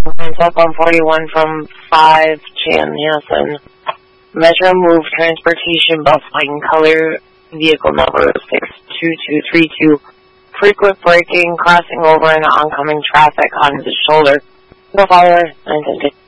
Hands up on 41 from 5 Chanhassen. Measure move transportation bus line color vehicle number 62232. Frequent braking, crossing over into oncoming traffic onto the shoulder. No follower, 910.